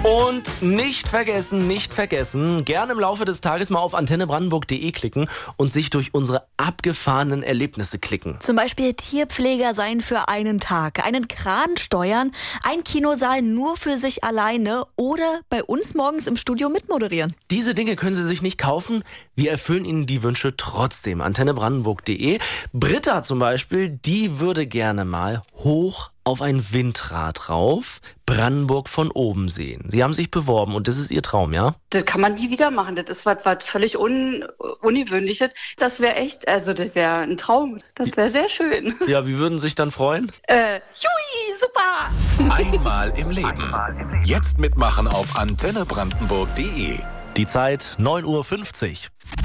Und nicht vergessen, gerne im Laufe des Tages mal auf antennebrandenburg.de klicken und sich durch unsere abgefahrenen Erlebnisse klicken. Zum Beispiel Tierpfleger sein für einen Tag, einen Kran steuern, ein Kinosaal nur für sich alleine oder bei uns morgens im Studio mitmoderieren. Diese Dinge können Sie sich nicht kaufen. Wir erfüllen Ihnen die Wünsche trotzdem. antennebrandenburg.de. Britta zum Beispiel, die würde gerne mal hoch auf ein Windrad rauf, Brandenburg von oben sehen. Sie haben sich beworben und das ist Ihr Traum, ja? Das kann man nie wieder machen. Das ist was völlig Ungewöhnliches. Das wäre echt, das wäre ein Traum. Das wäre sehr schön. Ja, wie würden Sie sich dann freuen? Jui, super! Einmal im Leben. Jetzt mitmachen auf antennebrandenburg.de. Die Zeit 9:50 Uhr.